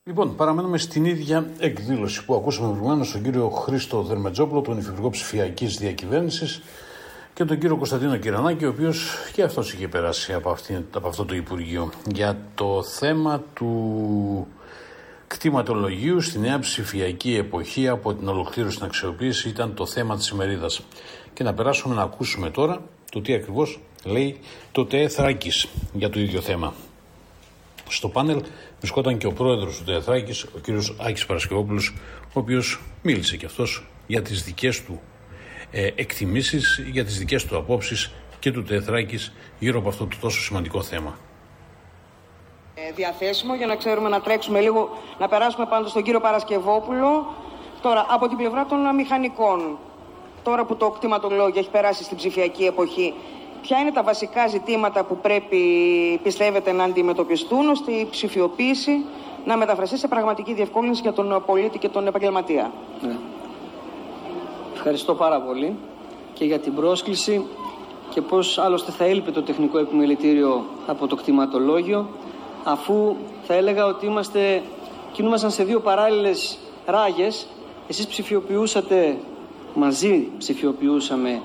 Λοιπόν, παραμένουμε στην ίδια εκδήλωση που ακούσαμε προηγουμένως τον κύριο Χρήστο Δερμετζόπουλο, τον Υφυπουργό Ψηφιακής Διακυβέρνησης, και τον κύριο Κωνσταντίνο Κυρανάκη, ο οποίος και αυτός είχε περάσει από αυτό το Υπουργείο, για το θέμα του κτηματολογίου στη νέα ψηφιακή εποχή. Από την ολοκλήρωση στην αξιοποίηση ήταν το θέμα της ημερίδας. Και να περάσουμε να ακούσουμε τώρα το τι ακριβώς λέει το ΤΕ Θράκης για το ίδιο θέμα. Στο πάνελ βρισκόταν και ο πρόεδρος του ΤΕ Θράκης, ο κύριος Άκης Παρασκευόπουλος, ο οποίος μίλησε και αυτός για τις δικές του εκτιμήσεις, για τις δικές του απόψεις και του ΤΕ Θράκης γύρω από αυτό το τόσο σημαντικό θέμα. Διαθέσιμο για να ξέρουμε να τρέξουμε λίγο, να περάσουμε πάνω στον κύριο Παρασκευόπουλο. Τώρα, από την πλευρά των μηχανικών, τώρα που το κτηματολόγιο έχει περάσει στην ψηφιακή εποχή, ποια είναι τα βασικά ζητήματα που πρέπει, πιστεύετε, να αντιμετωπιστούν ώστε η ψηφιοποίηση να μεταφραστεί σε πραγματική διευκόλυνση για τον πολίτη και τον επαγγελματία? Ναι. Ευχαριστώ πάρα πολύ και για την πρόσκληση και πώς άλλωστε θα έλειπε το τεχνικό επιμελητήριο από το κτηματολόγιο, αφού θα έλεγα ότι κινούμασταν σε δύο παράλληλες ράγες. Εσείς ψηφιοποιούσατε, μαζί ψηφιοποιούσαμε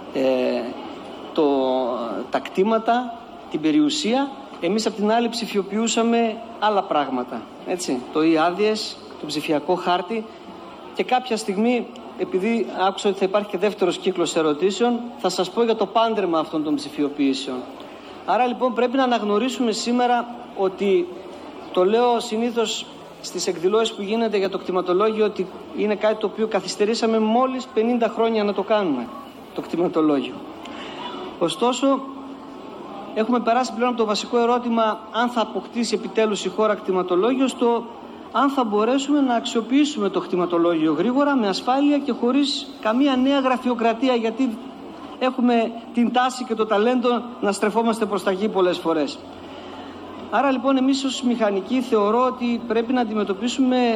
τα κτήματα, την περιουσία. Εμείς απ' την άλλη ψηφιοποιούσαμε άλλα πράγματα, έτσι, το e-άδειες, το ψηφιακό χάρτη. Και κάποια στιγμή, επειδή άκουσα ότι θα υπάρχει και δεύτερος κύκλος ερωτήσεων, θα σας πω για το πάντρεμα αυτών των ψηφιοποιήσεων. Άρα λοιπόν πρέπει να αναγνωρίσουμε σήμερα ότι, το λέω συνήθως στις εκδηλώσεις που γίνεται για το κτηματολόγιο, ότι είναι κάτι το οποίο καθυστερήσαμε μόλις 50 χρόνια να το κάνουμε, το κτηματολόγιο. Ωστόσο, έχουμε περάσει πλέον από το βασικό ερώτημα αν θα αποκτήσει επιτέλους η χώρα κτηματολόγιο, στο αν θα μπορέσουμε να αξιοποιήσουμε το κτηματολόγιο γρήγορα, με ασφάλεια και χωρίς καμία νέα γραφειοκρατία, γιατί έχουμε την τάση και το ταλέντο να στρεφόμαστε προς τα γη πολλές φορές. Άρα λοιπόν εμείς ως μηχανικοί θεωρώ ότι πρέπει να αντιμετωπίσουμε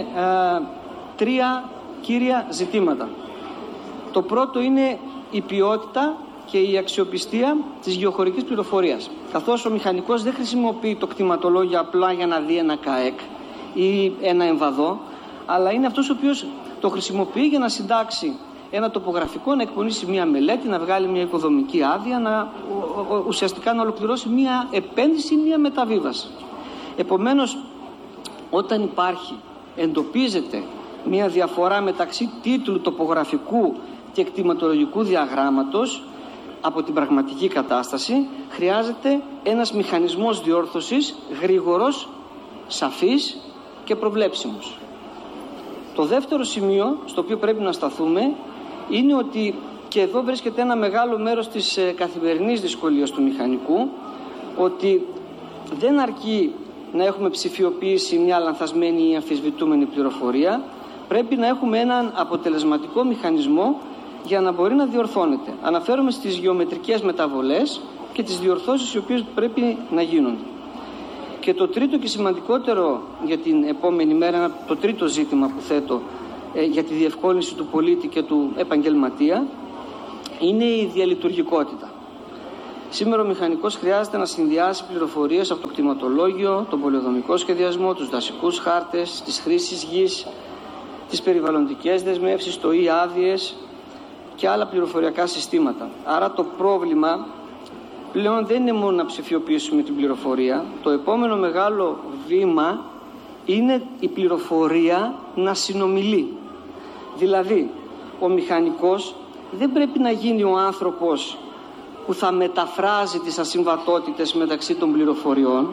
τρία κύρια ζητήματα. Το πρώτο είναι η ποιότητα και η αξιοπιστία της γεωχωρικής πληροφορίας. Καθώς ο μηχανικός δεν χρησιμοποιεί το κτηματολόγιο απλά για να δει ένα ΚΑΕΚ ή ένα εμβαδό, αλλά είναι αυτός ο οποίος το χρησιμοποιεί για να συντάξει ένα τοπογραφικό, να εκπονήσει μια μελέτη, να βγάλει μια οικοδομική άδεια, ουσιαστικά να ολοκληρώσει μια επένδυση ή μια μεταβίβαση. Επομένως, όταν εντοπίζεται μια διαφορά μεταξύ τίτλου τοπογραφικού και κτηματολογικού διαγράμματος από την πραγματική κατάσταση, χρειάζεται ένας μηχανισμός διόρθωσης γρήγορος, σαφής και προβλέψιμος. Το δεύτερο σημείο στο οποίο πρέπει να σταθούμε είναι ότι, και εδώ βρίσκεται ένα μεγάλο μέρος της καθημερινής δυσκολίας του μηχανικού, ότι δεν αρκεί να έχουμε ψηφιοποιήσει μια λανθασμένη ή αμφισβητούμενη πληροφορία, πρέπει να έχουμε έναν αποτελεσματικό μηχανισμό για να μπορεί να διορθώνεται. Αναφέρομαι στις γεωμετρικές μεταβολές και τις διορθώσεις οι οποίες πρέπει να γίνονται. Και το τρίτο και σημαντικότερο για την επόμενη μέρα, το τρίτο ζήτημα που θέτω για τη διευκόλυνση του πολίτη και του επαγγελματία, είναι η διαλειτουργικότητα. Σήμερα ο μηχανικός χρειάζεται να συνδυάσει πληροφορίες από το κτηματολόγιο, τον πολεοδομικό σχεδιασμό, τους δασικούς χάρτες, τις χρήσεις γης, τις περιβαλλοντικές δεσμεύσεις, το e-άδειες και άλλα πληροφοριακά συστήματα. Άρα το πρόβλημα πλέον δεν είναι μόνο να ψηφιοποιήσουμε την πληροφορία. Το επόμενο μεγάλο βήμα είναι η πληροφορία να συνομιλεί. Δηλαδή, ο μηχανικός δεν πρέπει να γίνει ο άνθρωπος που θα μεταφράζει τις ασυμβατότητες μεταξύ των πληροφοριών,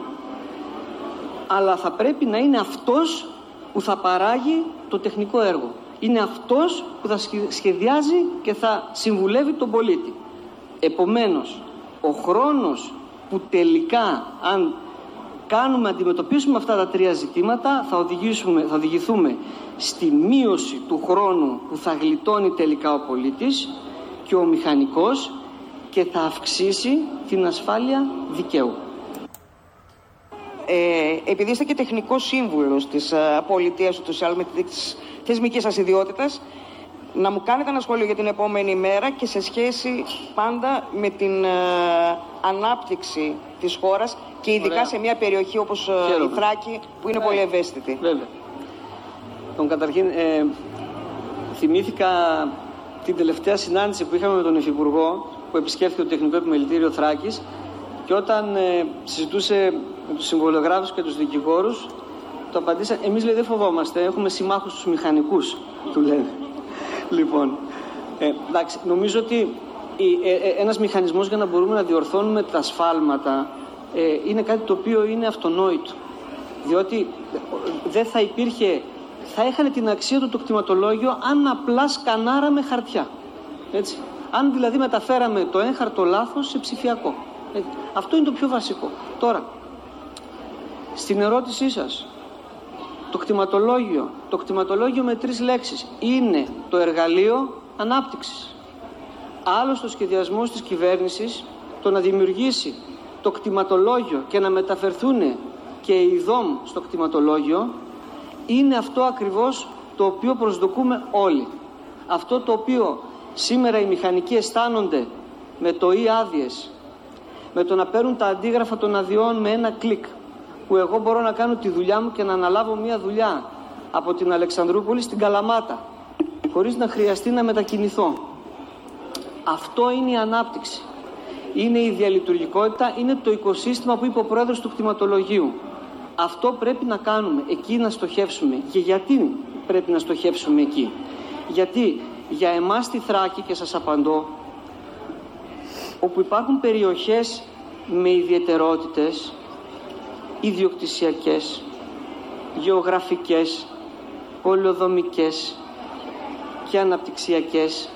αλλά θα πρέπει να είναι αυτός που θα παράγει το τεχνικό έργο. Είναι αυτός που θα σχεδιάζει και θα συμβουλεύει τον πολίτη. Επομένως, ο χρόνος που τελικά, αν αντιμετωπίσουμε αυτά τα τρία ζητήματα, θα οδηγηθούμε στη μείωση του χρόνου που θα γλιτώνει τελικά ο πολίτης και ο μηχανικός και θα αυξήσει την ασφάλεια δικαίου. Επειδή είστε και τεχνικός σύμβουλος της πολιτείας, ούτως ή άλλως με της θεσμικής σας ιδιότητας, να μου κάνετε ένα σχόλιο για την επόμενη μέρα και σε σχέση πάντα με την ανάπτυξη της χώρας και ειδικά σε μια περιοχή όπως η Θράκη που είναι πολύ ευαίσθητη. Βέβαια. Καταρχήν, θυμήθηκα την τελευταία συνάντηση που είχαμε με τον Υφυπουργό που επισκέφθηκε το Τεχνικό Επιμελητήριο Θράκης και όταν συζητούσε με τους συμβολιογράφους και τους δικηγόρους, το απαντήσαν, εμείς λέει δεν φοβόμαστε, έχουμε συμμάχους τους μηχανικούς, του λένε. Λοιπόν, εντάξει, νομίζω ότι ένας μηχανισμός για να μπορούμε να διορθώνουμε τα σφάλματα είναι κάτι το οποίο είναι αυτονόητο. Διότι δεν θα υπήρχε, θα έχανε την αξία του το κτηματολόγιο αν απλά σκανάραμε χαρτιά. Έτσι. Αν δηλαδή μεταφέραμε το έγχαρτο λάθος σε ψηφιακό. Έτσι. Αυτό είναι το πιο βασικό. Τώρα, στην ερώτησή σας, το κτηματολόγιο με 3 λέξεις είναι το εργαλείο ανάπτυξης. Άλλος το σχεδιασμός της κυβέρνησης, το να δημιουργήσει το κτηματολόγιο και να μεταφερθούν και οι ΔΟΜ στο κτηματολόγιο, είναι αυτό ακριβώς το οποίο προσδοκούμε όλοι. Αυτό το οποίο σήμερα οι μηχανικοί αισθάνονται με το e-άδειες, με το να παίρνουν τα αντίγραφα των αδειών με ένα κλικ, που εγώ μπορώ να κάνω τη δουλειά μου και να αναλάβω μια δουλειά από την Αλεξανδρούπολη στην Καλαμάτα, χωρίς να χρειαστεί να μετακινηθώ. Αυτό είναι η ανάπτυξη. Είναι η διαλειτουργικότητα, είναι το οικοσύστημα που είπε ο πρόεδρος του κτηματολογίου. Αυτό πρέπει να κάνουμε, εκεί να στοχεύσουμε. Και γιατί πρέπει να στοχεύσουμε εκεί? Γιατί για εμάς στη Θράκη, και σας απαντώ, όπου υπάρχουν περιοχές με ιδιαιτερότητες, ιδιοκτησιακές, γεωγραφικές, πολεοδομικές και αναπτυξιακές,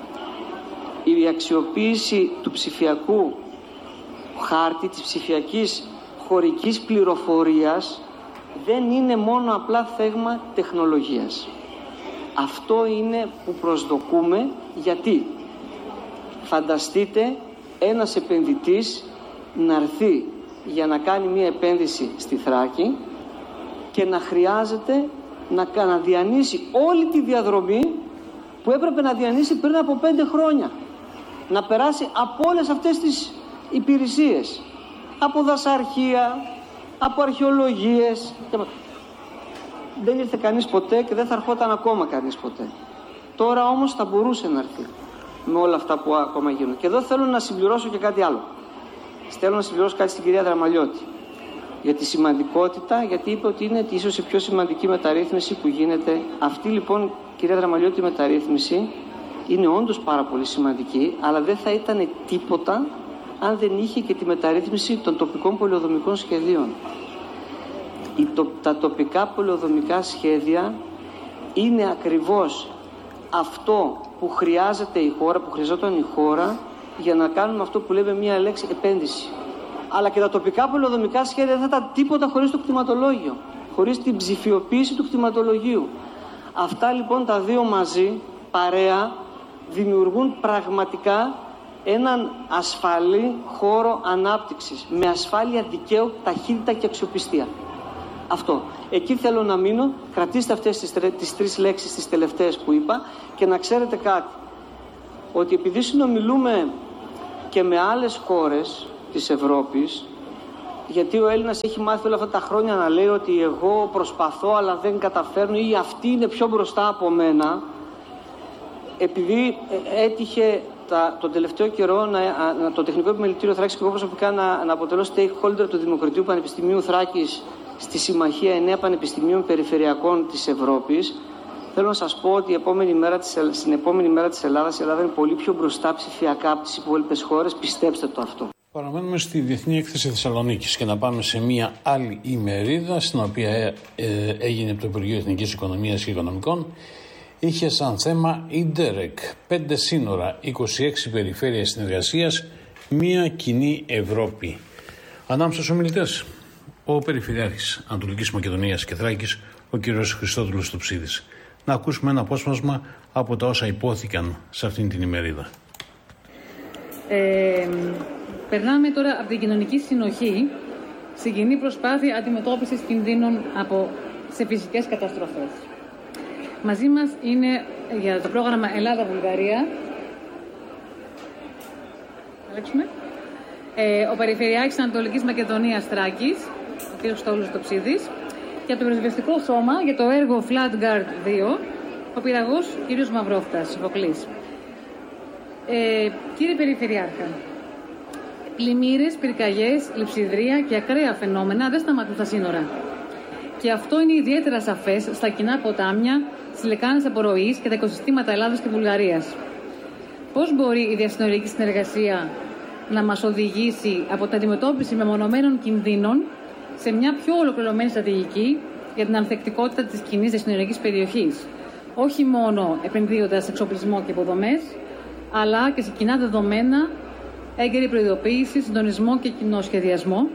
η αξιοποίηση του ψηφιακού χάρτη, της ψηφιακής χωρικής πληροφορίας δεν είναι μόνο απλά θέμα τεχνολογίας. Αυτό είναι που προσδοκούμε. Γιατί φανταστείτε ένας επενδυτής να έρθει για να κάνει μια επένδυση στη Θράκη και να χρειάζεται να διανύσει όλη τη διαδρομή που έπρεπε να διανύσει πριν από 5 χρόνια. Να περάσει από όλες αυτές τις υπηρεσίες, από δασαρχεία, από αρχαιολογίες. Δεν ήρθε κανείς ποτέ και δεν θα ερχόταν ακόμα κανείς ποτέ. Τώρα όμως θα μπορούσε να έρθει με όλα αυτά που ακόμα γίνονται. Και εδώ θέλω να συμπληρώσω και κάτι άλλο. Θέλω να συμπληρώσω κάτι στην κυρία Δραμαλιώτη για τη σημαντικότητα, γιατί είπε ότι είναι ίσως η πιο σημαντική μεταρρύθμιση που γίνεται. Αυτή λοιπόν, κυρία Δραμαλιώτη, η μεταρρύθμιση είναι όντως πάρα πολύ σημαντική, αλλά δεν θα ήταν τίποτα αν δεν είχε και τη μεταρρύθμιση των τοπικών πολεοδομικών σχεδίων. Τα τοπικά πολεοδομικά σχέδια είναι ακριβώς αυτό που χρειάζεται η χώρα, που χρειαζόταν η χώρα για να κάνουμε αυτό που λέμε μία λέξη, επένδυση. Αλλά και τα τοπικά πολεοδομικά σχέδια δεν θα ήταν τίποτα χωρίς το κτηματολόγιο, χωρίς την ψηφιοποίηση του κτηματολογίου. Αυτά λοιπόν τα δύο μαζί, παρέα, δημιουργούν πραγματικά έναν ασφαλή χώρο ανάπτυξης, με ασφάλεια δικαίου, ταχύτητα και αξιοπιστία. Αυτό. Εκεί θέλω να μείνω. Κρατήστε αυτές τις 3 λέξεις, τις τελευταίες που είπα, και να ξέρετε κάτι. Ότι επειδή συνομιλούμε και με άλλες χώρες της Ευρώπης, γιατί ο Έλληνας έχει μάθει όλα αυτά τα χρόνια να λέει ότι εγώ προσπαθώ αλλά δεν καταφέρνω, ή αυτοί είναι πιο μπροστά από μένα, επειδή έτυχε τον τελευταίο καιρό το Τεχνικό Επιμελητήριο Θράκης και εγώ προσωπικά να αποτελώ stakeholder του Δημοκρατίου Πανεπιστημίου Θράκης στη Συμμαχία 9 Πανεπιστημίων Περιφερειακών της Ευρώπης, θέλω να σας πω ότι στην επόμενη μέρα της Ελλάδας, η Ελλάδα είναι πολύ πιο μπροστά ψηφιακά από τις υπόλοιπες χώρες, πιστέψτε το αυτό. Παραμένουμε στη Διεθνή Έκθεση Θεσσαλονίκης και να πάμε σε μια άλλη ημερίδα, στην οποία έγινε από το Υπουργείο Εθνικής Οικονομίας και Οικονομικών. Είχε σαν θέμα Ιντερεκ, 5 σύνορα, 26 περιφέρειες συνεργασίας, μια κοινή Ευρώπη. Ανάμεσα στους ομιλητές, ο Περιφερειάρχης Ανατολικής Μακεδονίας και Θράκης, ο κ. Χριστόδουλος Τοψίδης. Να ακούσουμε ένα απόσπασμα από τα όσα υπόθηκαν σε αυτήν την ημερίδα. Περνάμε τώρα από την κοινωνική συνοχή στην κοινή προσπάθεια αντιμετώπισης κινδύνων σε φυσικές καταστροφές. Μαζί μας είναι για το πρόγραμμα Ελλάδα-Βουλγαρία ο Περιφερειάρχης Ανατολικής Μακεδονίας Θράκης, ο κ. Στόλος Τοψίδης, και από το Πρεσβευτικό Σώμα για το έργο Flat Guard 2, ο πυραγός κ. Μαυρόφτας, Σοφοκλής. Κύριε Περιφερειάρχα, πλημμύρες, πυρκαγιές, λειψιδρία και ακραία φαινόμενα δεν σταματούν στα σύνορα. Και αυτό είναι ιδιαίτερα σαφές στα κοινά ποτάμια, στις λεκάνες απορροής και τα οικοσυστήματα Ελλάδας και Βουλγαρίας. Πώς μπορεί η διασυνοριακή συνεργασία να μας οδηγήσει από την αντιμετώπιση μεμονωμένων κινδύνων σε μια πιο ολοκληρωμένη στρατηγική για την ανθεκτικότητα της κοινής διασυνοριακής περιοχής, όχι μόνο επενδύοντας σε εξοπλισμό και υποδομές, αλλά και σε κοινά δεδομένα, έγκαιρη προειδοποίηση, συντονισμό και κοινό σχεδιασμό.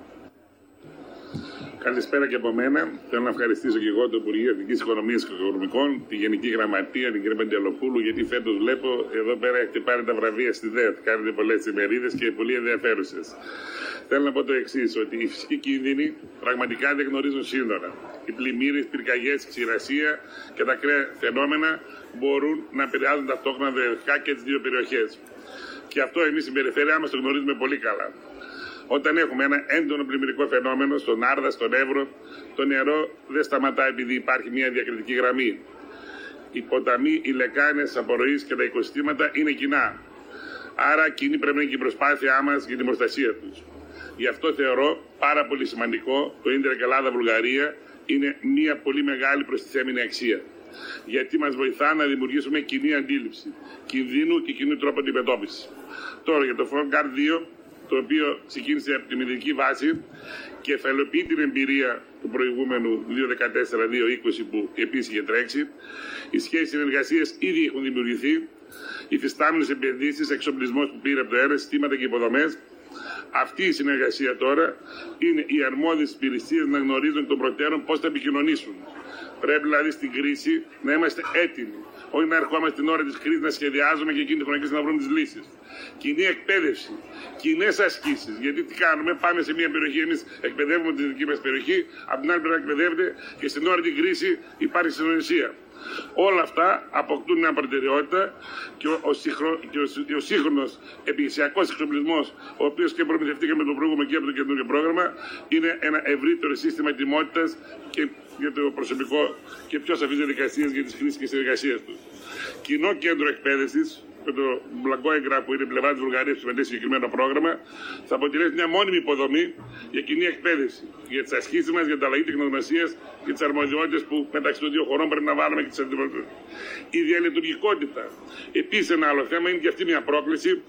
Καλησπέρα και από μένα. Θέλω να ευχαριστήσω και εγώ το Υπουργείο Εθνικής Οικονομίας και Οικονομικών, τη Γενική Γραμματεία, την κυρία Πεντελοπούλου, γιατί φέτος βλέπω εδώ πέρα έχετε πάρει τα βραβεία στη ΔΕΘ. Κάνετε πολλές ημερίδες και πολύ ενδιαφέρουσες. Θέλω να πω το εξής, ότι οι φυσικοί κίνδυνοι πραγματικά δεν γνωρίζουν σύνορα. Οι πλημμύρες, πυρκαγιές, ξηρασία και τα ακραία φαινόμενα μπορούν να επηρεάζουν ταυτόχρονα διαδοχικά και τις δύο περιοχές. Και αυτό εμείς στην περιφέρειά μας το γνωρίζουμε πολύ καλά. Όταν έχουμε ένα έντονο πλημμυρικό φαινόμενο στον Άρδα, στον Εύρο, το νερό δεν σταματά επειδή υπάρχει μια διακριτική γραμμή. Οι ποταμοί, οι λεκάνες απορροής και τα οικοσυστήματα είναι κοινά. Άρα κοινή πρέπει να είναι και η προσπάθειά μας για την προστασία τους. Γι' αυτό θεωρώ πάρα πολύ σημαντικό το Ίντερεκ Ελλάδα-Βουλγαρία είναι μια πολύ μεγάλη προστιθέμενη αξία. Γιατί μας βοηθά να δημιουργήσουμε κοινή αντίληψη κινδύνου και κοινού τρόπο αντιμετώπισης. Τώρα για το Front Guard 2, το οποίο ξεκίνησε από τη μηδενική βάση και εφαλαιοποιεί την εμπειρία του προηγούμενου 2014-2020 που επίσης είχε τρέξει. Οι σχέσεις συνεργασίας ήδη έχουν δημιουργηθεί, οι φυστάμενες επενδύσεις, εξοπλισμός που πήρε από το ΕΡΕ, συστήματα και υποδομές. Αυτή η συνεργασία τώρα είναι οι αρμόδιες υπηρεσίες να γνωρίζουν των προτέρων πώς θα επικοινωνήσουν. Πρέπει δηλαδή στην κρίση να είμαστε έτοιμοι. Όχι να ερχόμαστε την ώρα της κρίσης να σχεδιάζουμε και εκείνη τη χρονική να βρούμε τις λύσεις. Κοινή εκπαίδευση, κοινές ασκήσεις. Γιατί τι κάνουμε, πάμε σε μια περιοχή, εμείς εκπαιδεύουμε τη δική μας περιοχή, από την άλλη πρέπει να εκπαιδεύεται και στην ώρα την κρίση υπάρχει συνοησία. Όλα αυτά αποκτούν μια προτεραιότητα και ο σύγχρονος επιχειρησιακός εξοπλισμός, ο οποίος και προμηθευτήκαμε το προηγούμενο και από το καινούργιο πρόγραμμα, είναι ένα ευρύτερο σύστημα ετοιμότητας και για το προσωπικό και πιο σαφείς διαδικασίες για τις χρήσεις και συνεργασίες του. Κοινό κέντρο εκπαίδευσης, με το μπλαγκό έγγραφο που είναι η πλευρά της Βουλγαρίας που συμμετέχει σε συγκεκριμένο πρόγραμμα, θα αποτελέσει μια μόνιμη υποδομή για κοινή εκπαίδευση. Για τις ασκήσεις μας, για την αλλαγή τεχνογνωσίας και τις αρμοδιότητες που μεταξύ των δύο χωρών πρέπει να βάλουμε και τις αντιπροσωπεύσεις. Η διαλειτουργικότητα. Επίσης, ένα άλλο θέμα είναι και αυτή μια πρόκληση.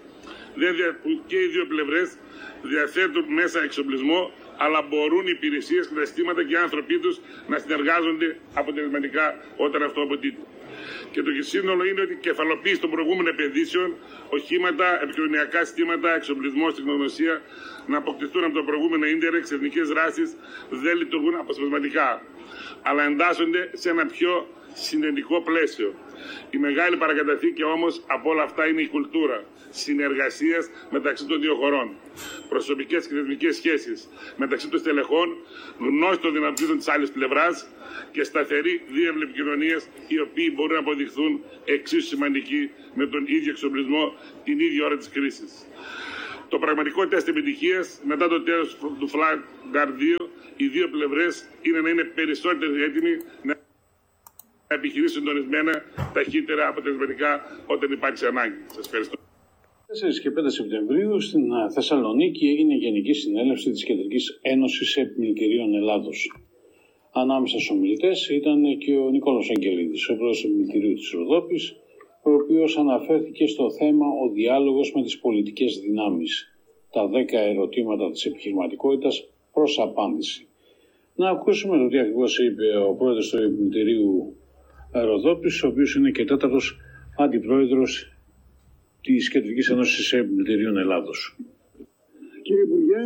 Και οι δύο πλευρές διαθέτουν μέσα εξοπλισμό, αλλά μπορούν οι υπηρεσίες και τα συστήματα και οι άνθρωποι τους να συνεργάζονται αποτελεσματικά όταν αυτό απαιτείται. Και το σύνολο είναι ότι η κεφαλοποίηση των προηγούμενων επενδύσεων, οχήματα, επικοινωνιακά συστήματα, εξοπλισμό, τεχνογνωσία να αποκτηθούν από το προηγούμενο ίντερεξ, εθνικές δράσεις δεν λειτουργούν αποσπασματικά, αλλά εντάσσονται σε ένα πιο συνεντικό πλαίσιο. Η μεγάλη παρακαταθήκη όμως από όλα αυτά είναι η κουλτούρα συνεργασίας μεταξύ των δύο χωρών. Προσωπικές και θεσμικές σχέσεις μεταξύ των στελεχών, γνώση των δυνατοτήτων της άλλης πλευράς και σταθερή διεύλη επικοινωνίας, οι οποίοι μπορούν να αποδειχθούν εξίσου σημαντικοί με τον ίδιο εξοπλισμό την ίδια ώρα της κρίσης. Το πραγματικό τεστ επιτυχίας μετά το τέλος του Flat Guard 2, οι δύο πλευρές είναι να είναι περισσότερο έτοιμοι να επιχειρήσουν συντονισμένα, ταχύτερα, αποτελεσματικά όταν υπάρξει ανάγκη. Σας ευχαριστώ. 4 και 5 Σεπτεμβρίου στην Θεσσαλονίκη έγινε Γενική Συνέλευση της Κεντρικής Ένωσης Επιμελητηρίων Ελλάδος. Ανάμεσα στους ομιλητές ήταν και ο Νικόλαος Αγγελίδης, ο πρόεδρος του Επιμελητηρίου της Ροδόπης, ο οποίος αναφέρθηκε στο θέμα ο διάλογος με τις πολιτικές δυνάμεις, τα 10 ερωτήματα της επιχειρηματικότητας προς απάντηση. Να ακούσουμε το τι ακριβώς είπε ο πρόεδρος του Επιμελητηρίου Ροδόπης, ο οποίος είναι και 4ος αντιπρόεδρος της Κεντρικής Ένωσης Επιμελητηρίων Ελλάδος. Κύριε Υπουργέ,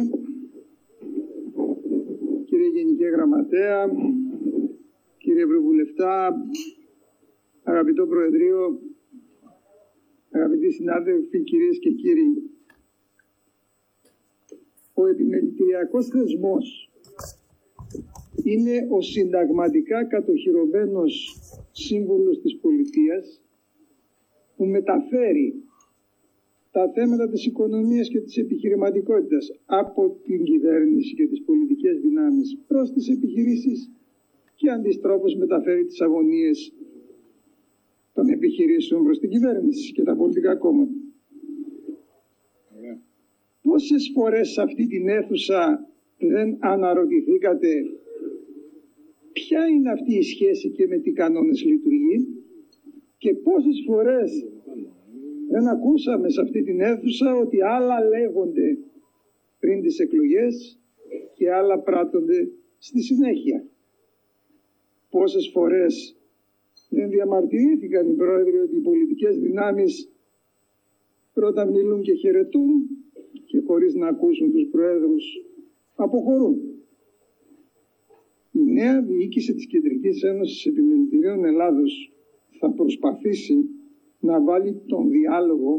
κύριε Γενική Γραμματέα, κύριε Ευρωβουλευτά, αγαπητό Προεδρείο, αγαπητοί συνάδελφοι, κυρίες και κύριοι, ο επιμελητηριακός θεσμός είναι ο συνταγματικά κατοχυρωμένος σύμβουλος της πολιτείας που μεταφέρει τα θέματα της οικονομίας και της επιχειρηματικότητας από την κυβέρνηση και τις πολιτικές δυνάμεις προς τις επιχειρήσεις και αντιστρόφως μεταφέρει τις αγωνίες των επιχειρήσεων προς την κυβέρνηση και τα πολιτικά κόμματα. Πόσες φορές σε αυτή την αίθουσα δεν αναρωτηθήκατε ποια είναι αυτή η σχέση και με τι κανόνες λειτουργεί, και πόσες φορές δεν ακούσαμε σε αυτή την αίθουσα ότι άλλα λέγονται πριν τις εκλογές και άλλα πράττονται στη συνέχεια. Πόσες φορές δεν διαμαρτυρήθηκαν οι πρόεδροι ότι οι πολιτικές δυνάμεις πρώτα μιλούν και χαιρετούν και χωρίς να ακούσουν τους προέδρους αποχωρούν. Η νέα διοίκηση της Κεντρικής Ένωσης Επιμελητηρίων Ελλάδος θα προσπαθήσει να βάλει τον διάλογο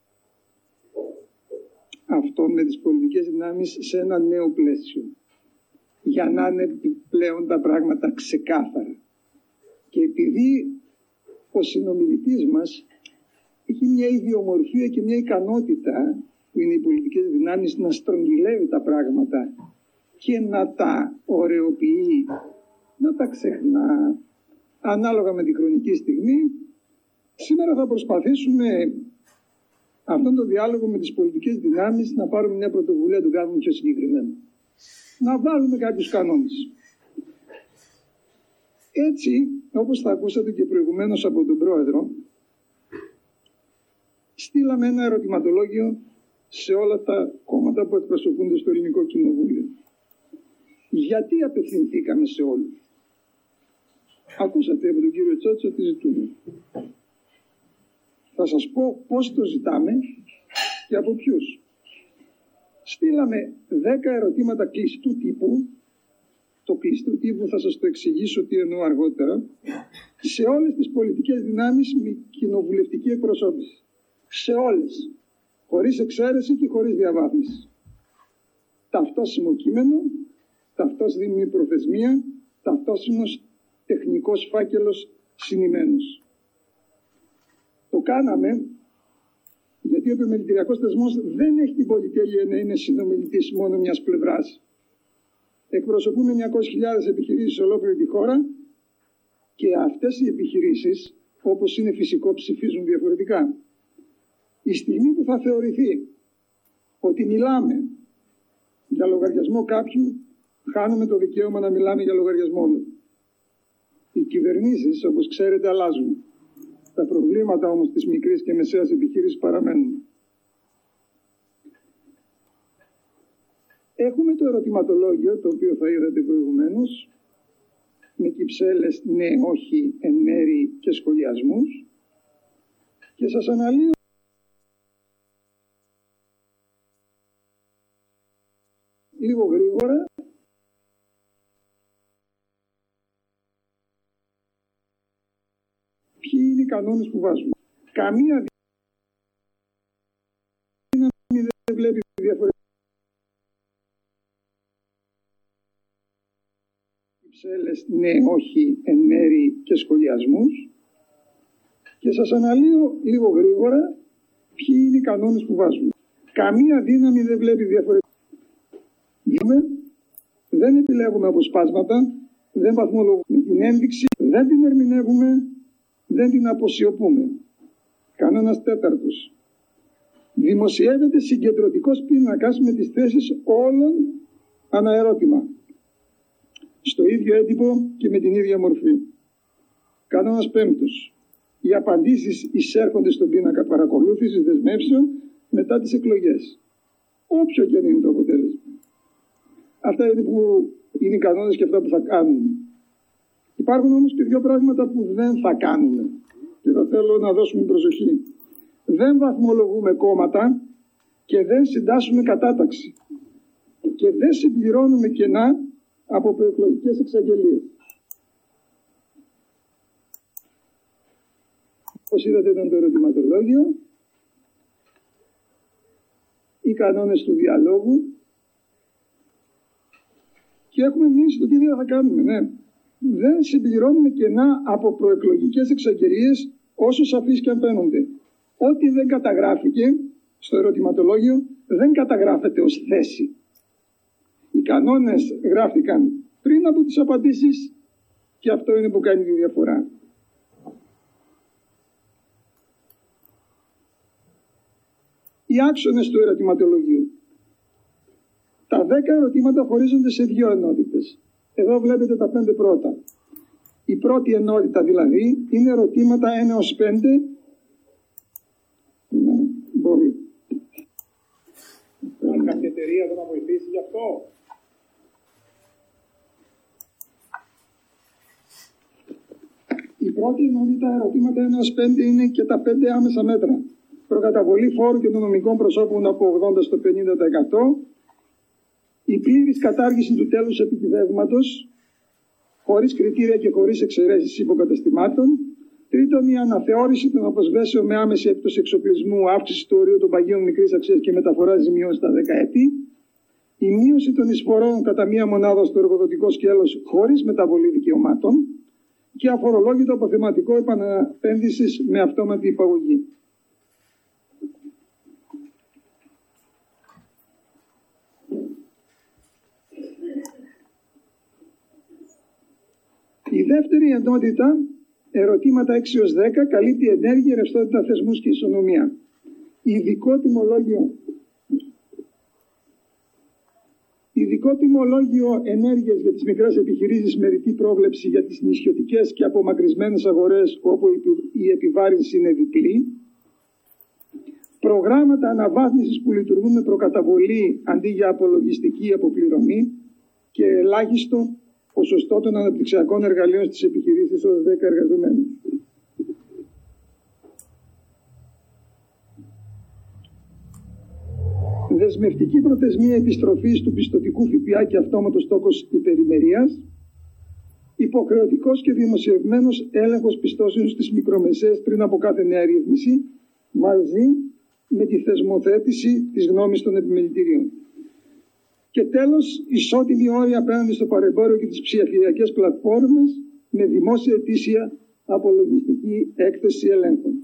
αυτόν με τις πολιτικές δυνάμεις σε ένα νέο πλαίσιο, για να είναι πλέον τα πράγματα ξεκάθαρα. Και επειδή ο συνομιλητής μας έχει μια ιδιομορφία και μια ικανότητα που είναι οι πολιτικές δυνάμεις να στρογγυλεύει τα πράγματα και να τα ωρεοποιεί, να τα ξεχνά ανάλογα με τη χρονική στιγμή, σήμερα θα προσπαθήσουμε αυτόν τον διάλογο με τις πολιτικές δυνάμεις να πάρουμε μια πρωτοβουλία, να τον κάνουμε πιο συγκεκριμένο. Να βάλουμε κάποιους κανόνες. Έτσι, όπως θα ακούσατε και προηγουμένως από τον Πρόεδρο, στείλαμε ένα ερωτηματολόγιο σε όλα τα κόμματα που εκπροσωπούνται στο Ελληνικό Κοινοβούλιο. Γιατί απευθυνθήκαμε σε όλους? Ακούσατε από τον κύριο Τσότσο τι ζητούμε. Θα σας πω πώς το ζητάμε και από ποιους. Στείλαμε 10 ερωτήματα κλειστού τύπου. Το κλειστού τύπου θα σας το εξηγήσω τι εννοώ αργότερα. Σε όλες τις πολιτικές δυνάμεις με κοινοβουλευτική εκπροσώπηση. Σε όλες. Χωρίς εξαίρεση και χωρίς διαβάθμιση. Ταυτόσιμο κείμενο, ταυτόσιμη προθεσμία, ταυτόσιμος τεχνικός φάκελος συνημμένος. Το κάναμε γιατί ο επιμελητηριακός θεσμός δεν έχει την πολυτέλεια να είναι συνομιλητής μόνο μιας πλευράς. Εκπροσωπούμε 900.000 επιχειρήσεις σε ολόκληρη τη χώρα και αυτές οι επιχειρήσεις, όπως είναι φυσικό, ψηφίζουν διαφορετικά. Η στιγμή που θα θεωρηθεί ότι μιλάμε για λογαριασμό κάποιου, χάνουμε το δικαίωμα να μιλάμε για λογαριασμό όλων. Οι κυβερνήσεις, όπως ξέρετε, αλλάζουν. Τα προβλήματα όμως της μικρής και μεσαίας επιχείρησης παραμένουν. Έχουμε το ερωτηματολόγιο, το οποίο θα είδατε προηγουμένως, με κυψέλες ναι, όχι, εν μέρη και σχολιασμούς, και σας αναλύω λίγο γρήγορα ποιοι είναι οι κανόνες που βάζουμε. Καμία δύναμη δεν βλέπει διαφορετικά. Ψέλες, ναι, όχι, εν μέρη και σχολιασμούς, και σας αναλύω λίγο γρήγορα ποιοι είναι οι κανόνες που βάζουμε. Καμία δύναμη δεν βλέπει διαφορετικά. Δεν επιλέγουμε αποσπάσματα, δεν βαθμολογούμε την ένδειξη, δεν την ερμηνεύουμε, δεν την αποσιωπούμε. Κανόνας 4. Δημοσιεύεται συγκεντρωτικός πίνακας με τις θέσεις όλων αναερώτημα. Στο ίδιο έντυπο και με την ίδια μορφή. Κανόνας 5. Οι απαντήσεις εισέρχονται στον πίνακα παρακολούθησης δεσμεύσεων μετά τις εκλογές. Όποιο και αν είναι το αποτέλεσμα. Αυτά είναι που είναι οι κανόνες και αυτά που θα κάνουμε. Υπάρχουν όμως και δύο πράγματα που δεν θα κάνουμε. Και θα θέλω να δώσουμε προσοχή. Δεν βαθμολογούμε κόμματα και δεν συντάσσουμε κατάταξη. Και δεν συμπληρώνουμε κενά από προεκλογικές εξαγγελίες. Όπως είδατε ήταν το ερωτηματολόγιο, οι κανόνες του διαλόγου, και έχουμε μείνει στο τι δεν θα κάνουμε. Ναι. δεν συμπληρώνουμε κενά από προεκλογικές εξαγγελίες, όσο σαφείς και αν φαίνονται. Ό,τι δεν καταγράφηκε στο ερωτηματολόγιο δεν καταγράφεται ως θέση. Οι κανόνες γράφτηκαν πριν από τις απαντήσεις και αυτό είναι που κάνει τη διαφορά. Οι άξονες του ερωτηματολογίου. Τα 10 ερωτήματα χωρίζονται σε 2 ενότητες. Εδώ βλέπετε τα 5 πρώτα. Η πρώτη ενότητα δηλαδή είναι ερωτήματα 1 ως 5. Ναι, μπορεί. Αν κάποια εταιρεία δεν θα βοηθήσει γι' αυτό. Η πρώτη ενότητα ερωτήματα 1 ως 5 είναι και τα 5 άμεσα μέτρα. Προκαταβολή φόρου και των νομικών προσώπων από 80% στο 50%. Η πλήρης κατάργηση του τέλους επικυβεύματος, χωρίς κριτήρια και χωρίς εξαιρέσεις υποκαταστημάτων. Τρίτον, η αναθεώρηση των αποσβέσεων με άμεση έκπτωση εξοπλισμού, αύξηση του ορίου των παγίων μικρής αξίας και μεταφορά ζημιών στα 10 έτη. Η μείωση των εισφορών κατά μία μονάδα στο εργοδοτικό σκέλος χωρίς μεταβολή δικαιωμάτων. Και αφορολόγητο αποθεματικό επαναπένδυσης με αυτόματη υπαγωγή. Η δεύτερη ενότητα, ερωτήματα 6 ως 10, καλύπτει ενέργεια, ρευστότητα, θεσμούς και ισονομία. Ειδικό τιμολόγιο ενέργειας για τις μικρές επιχειρήσεις με ρητή πρόβλεψη για τις νησιωτικές και απομακρυσμένες αγορές όπου η επιβάρυνση είναι διπλή. Προγράμματα αναβάθμισης που λειτουργούν με προκαταβολή αντί για απολογιστική αποπληρωμή και ελάχιστο ποσοστό των αναπτυξιακών εργαλείων στις επιχειρήσεις ως 10 εργαζομένους. Δεσμευτική προθεσμία επιστροφής του πιστωτικού ΦΠΑ και αυτόματος στόχος υπερημερίας. Υποχρεωτικός και δημοσιευμένος έλεγχος πιστώσεων στις μικρομεσαίες πριν από κάθε νέα ρύθμιση, μαζί με τη θεσμοθέτηση της γνώμης των επιμελητηρίων. Και τέλος, ισότιμη όρια απέναντι στο παρεμπόριο και τις ψηφιακές πλατφόρμες με δημόσια ετήσια απολογιστική έκθεση ελέγχων.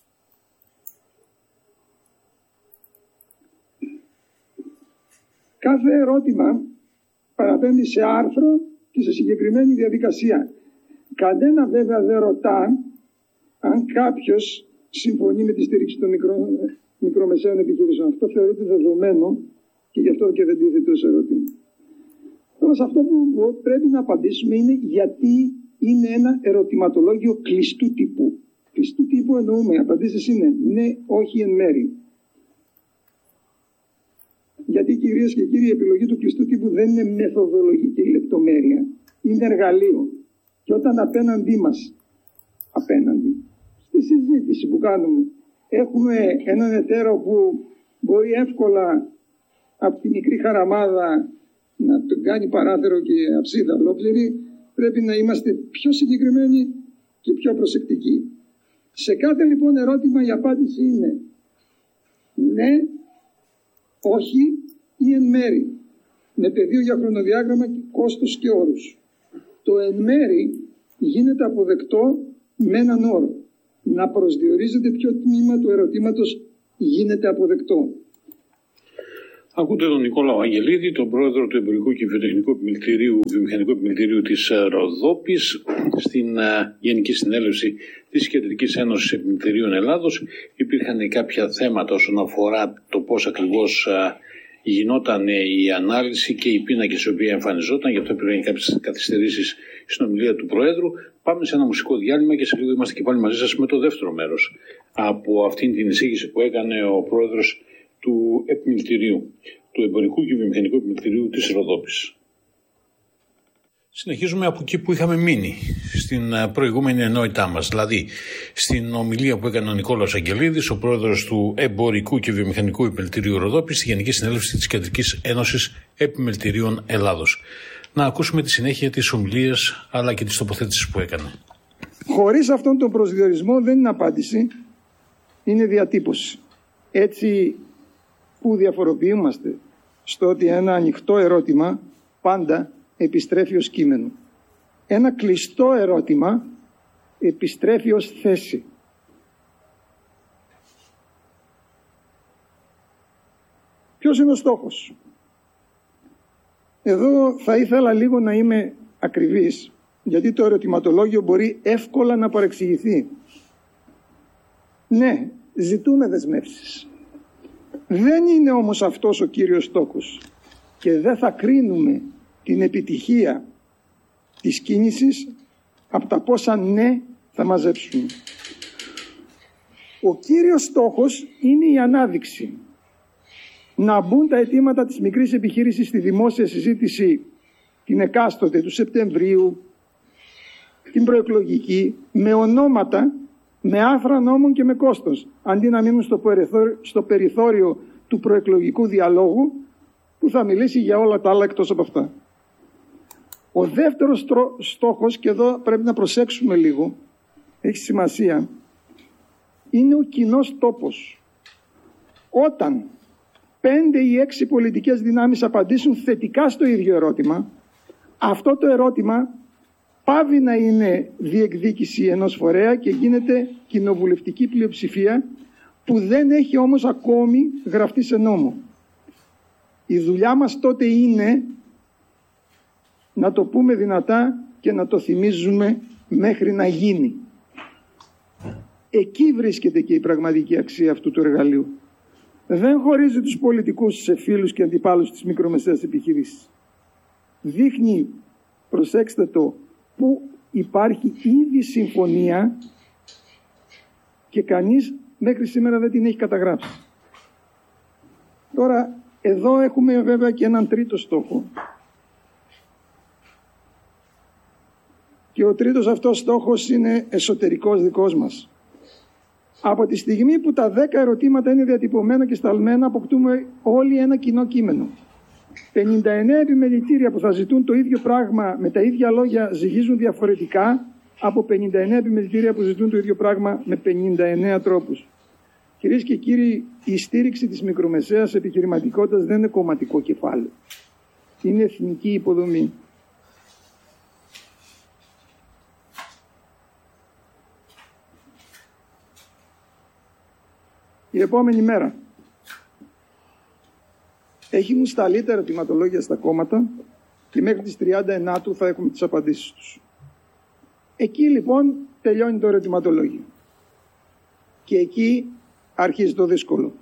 Κάθε ερώτημα παραπέμπει σε άρθρο και σε συγκεκριμένη διαδικασία. Κανένα βέβαια δεν ρωτά αν κάποιος συμφωνεί με τη στήριξη των μικρομεσαίων επιχειρήσεων. Αυτό θεωρείται δεδομένο και γι' αυτό και δεν τίθεται ως ερώτημα. Τώρα σε αυτό που πρέπει να απαντήσουμε είναι γιατί είναι ένα ερωτηματολόγιο κλειστού τύπου. Κλειστού τύπου εννοούμε, οι απαντήσεις είναι ναι, όχι, εν μέρη. Γιατί, κυρίες και κύριοι, η επιλογή του κλειστού τύπου δεν είναι μεθοδολογική λεπτομέρεια. Είναι εργαλείο. Και όταν απέναντί μας, στη συζήτηση που κάνουμε, έχουμε έναν εταίρο που μπορεί εύκολα από τη μικρή χαραμάδα να τον κάνει παράθυρο και αψίδα ολόκληρη, πρέπει να είμαστε πιο συγκεκριμένοι και πιο προσεκτικοί. Σε κάθε λοιπόν ερώτημα η απάντηση είναι ναι, όχι ή εν μέρη, με πεδίο για χρονοδιάγραμμα, κόστος και όρους. Το εν μέρη γίνεται αποδεκτό με έναν όρο. Να προσδιορίζεται ποιο τμήμα του ερωτήματος γίνεται αποδεκτό. Ακούτε τον Νικόλαο Αγγελίδη, τον πρόεδρο του Εμπορικού και Βιομηχανικού Επιμελητηρίου της Ροδόπης, στην Γενική Συνέλευση της Κεντρικής Ένωσης Επιμελητηρίων Ελλάδος. Υπήρχαν κάποια θέματα όσον αφορά το πώς ακριβώς γινόταν η ανάλυση και οι πίνακες οι οποίοι εμφανιζόταν, γι' αυτό υπήρχαν κάποιες καθυστερήσεις στην ομιλία του Προέδρου. Πάμε σε ένα μουσικό διάλειμμα και σε λίγο είμαστε και πάλι μαζί σας με το δεύτερο μέρος από αυτήν την εισήγηση που έκανε ο Πρόεδρος του Επιμελητηρίου, του Εμπορικού και Βιομηχανικού Επιμελητηρίου της Ροδόπης. Συνεχίζουμε από εκεί που είχαμε μείνει στην προηγούμενη ενότητά μας, δηλαδή στην ομιλία που έκανε ο Νικόλαος Αγγελίδης, ο πρόεδρος του Εμπορικού και Βιομηχανικού Επιμελητηρίου Ροδόπης, στη Γενική Συνέλευση της Κεντρικής Ένωσης Επιμελητηρίων Ελλάδος. Να ακούσουμε τη συνέχεια της ομιλίας αλλά και της τοποθέτησης που έκανε. Χωρίς αυτόν τον προσδιορισμό δεν είναι απάντηση, είναι διατύπωση. Έτσι που διαφοροποιούμαστε στο ότι ένα ανοιχτό ερώτημα πάντα επιστρέφει ως κείμενο. ένα κλειστό ερώτημα επιστρέφει ως θέση. Ποιος είναι ο στόχος? Εδώ θα ήθελα λίγο να είμαι ακριβής, γιατί το ερωτηματολόγιο μπορεί εύκολα να παρεξηγηθεί. Ναι, ζητούμε δεσμεύσεις. Δεν είναι όμως αυτός ο κύριος στόχος και δεν θα κρίνουμε την επιτυχία της κίνησης από τα πόσα ναι θα μαζέψουμε. Ο κύριος στόχος είναι η ανάδειξη. Να μπουν τα αιτήματα της μικρής επιχείρησης στη δημόσια συζήτηση την εκάστοτε του Σεπτεμβρίου, την προεκλογική, με ονόματα, με άρθρα νόμων και με κόστος, αντί να μείνουν στο περιθώριο του προεκλογικού διαλόγου που θα μιλήσει για όλα τα άλλα εκτός από αυτά. Ο δεύτερος στόχος, και εδώ πρέπει να προσέξουμε λίγο, έχει σημασία, είναι ο κοινός τόπος. Όταν 5 ή 6 πολιτικές δυνάμεις απαντήσουν θετικά στο ίδιο ερώτημα, αυτό το ερώτημα πάβει να είναι διεκδίκηση ενός φορέα και γίνεται κοινοβουλευτική πλειοψηφία που δεν έχει όμως ακόμη γραφτεί σε νόμο. Η δουλειά μας τότε είναι να το πούμε δυνατά και να το θυμίζουμε μέχρι να γίνει. Εκεί βρίσκεται και η πραγματική αξία αυτού του εργαλείου. Δεν χωρίζει τους πολιτικούς σε φίλους και αντιπάλους της μικρομεσαίας επιχειρήσης. Δείχνει, προσέξτε το, που υπάρχει ήδη συμφωνία και κανείς μέχρι σήμερα δεν την έχει καταγράψει. Τώρα, εδώ έχουμε βέβαια και έναν τρίτο στόχο. Και ο τρίτος αυτός στόχος είναι εσωτερικός δικός μας. Από τη στιγμή που τα 10 ερωτήματα είναι διατυπωμένα και σταλμένα, αποκτούμε όλοι ένα κοινό κείμενο. 59 επιμελητήρια που θα ζητούν το ίδιο πράγμα με τα ίδια λόγια ζυγίζουν διαφορετικά από 59 επιμελητήρια που ζητούν το ίδιο πράγμα με 59 τρόπους. Κυρίες και κύριοι, η στήριξη της μικρομεσαίας επιχειρηματικότητας δεν είναι κομματικό κεφάλαιο. Είναι εθνική υποδομή. Η επόμενη μέρα έχουν σταλεί τα ερωτηματολόγια στα κόμματα και μέχρι τις 39 θα έχουμε τις απαντήσεις τους. Εκεί λοιπόν τελειώνει το ερωτηματολόγιο. Και εκεί αρχίζει το δύσκολο.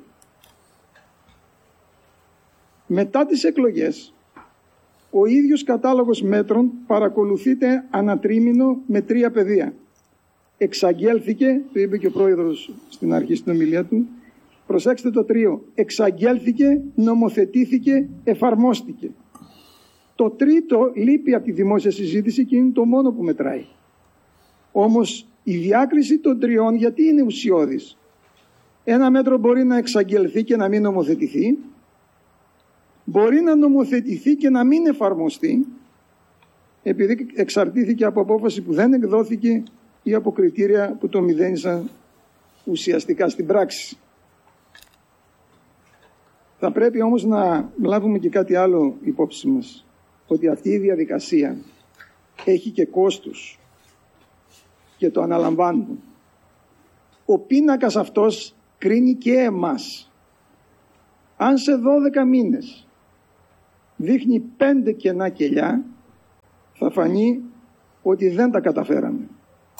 Μετά τις εκλογές, ο ίδιος κατάλογος μέτρων παρακολουθείται ανατρίμηνο με 3 πεδία. Εξαγγέλθηκε, το είπε και ο πρόεδρος στην αρχή στην ομιλία του, προσέξτε το τρίο, εξαγγέλθηκε, νομοθετήθηκε, εφαρμόστηκε. Το τρίτο λείπει από τη δημόσια συζήτηση και είναι το μόνο που μετράει. Όμως η διάκριση των τριών γιατί είναι ουσιώδης? Ένα μέτρο μπορεί να εξαγγελθεί και να μην νομοθετηθεί, μπορεί να νομοθετηθεί και να μην εφαρμοστεί, επειδή εξαρτήθηκε από απόφαση που δεν εκδόθηκε ή από κριτήρια που το μηδένισαν ουσιαστικά στην πράξη. Θα πρέπει όμως να λάβουμε και κάτι άλλο υπόψη μας, ότι αυτή η διαδικασία έχει και κόστος και το αναλαμβάνουμε. Ο πίνακας αυτός κρίνει και εμάς. Αν σε 12 μήνες δείχνει 5 κενά κελιά, θα φανεί ότι δεν τα καταφέραμε.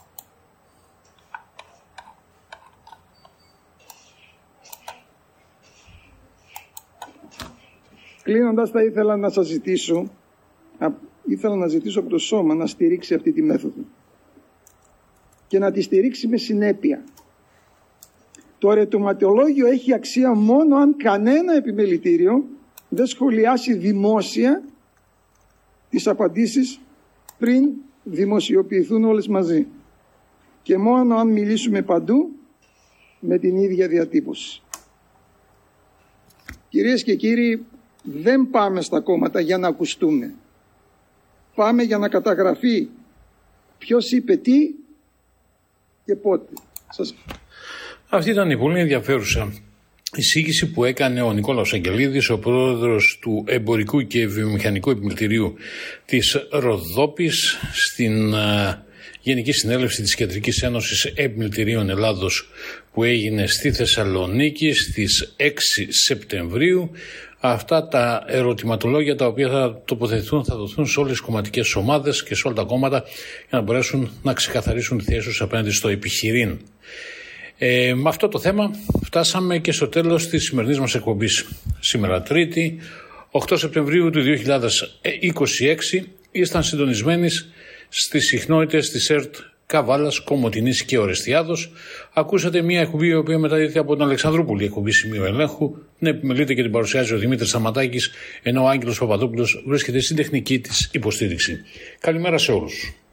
Κλείνοντας, θα ήθελα να σας ζητήσω, από το σώμα να στηρίξει αυτή τη μέθοδο και να τη στηρίξει με συνέπεια. Το ερωτηματολόγιο έχει αξία μόνο αν κανένα επιμελητήριο δεν σχολιάσει δημόσια τις απαντήσεις πριν δημοσιοποιηθούν όλες μαζί και μόνο αν μιλήσουμε παντού με την ίδια διατύπωση. Κυρίες και κύριοι, δεν πάμε στα κόμματα για να ακουστούμε. Πάμε για να καταγραφεί ποιος είπε τι και πότε. Αυτή ήταν η πολύ ενδιαφέρουσα εισήγηση που έκανε ο Νικόλαος Αγγελίδης, ο πρόεδρος του Εμπορικού και Βιομηχανικού Επιμελητηρίου της Ροδόπης, στην Γενική Συνέλευση της Κεντρικής Ένωσης Επιμελητηρίων Ελλάδος που έγινε στη Θεσσαλονίκη στις 6 Σεπτεμβρίου. Αυτά τα ερωτηματολόγια τα οποία θα τοποθετηθούν, θα δοθούν σε όλες τις κομματικές ομάδες και σε όλα τα κόμματα για να μπορέσουν να ξεκαθαρίσουν τη θέση τους απέναντι στο επιχειρήν. Με αυτό το θέμα φτάσαμε και στο τέλος της σημερινής μας εκπομπής. Σήμερα Τρίτη, 8 Σεπτεμβρίου του 2026, ήσταν συντονισμένοι στις συχνότητες της ΕΡΤ Καβάλας, Κομοτηνής και Ορεστιάδος. Ακούσατε μια εκπομπή η οποία μεταδίδεται από την Αλεξανδρούπολη, εκπομπή Σημείο Ελέγχου. Την επιμελείται και την παρουσιάζει ο Δημήτρης Σταματάκης, ενώ ο Άγγελος Παπαδόπουλος βρίσκεται στην τεχνική της υποστήριξη. Καλημέρα σε όλους.